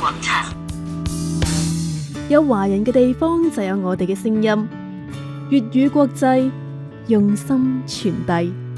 廣場。 有華人嘅地方就有我哋嘅聲音，粵語國際用心傳遞。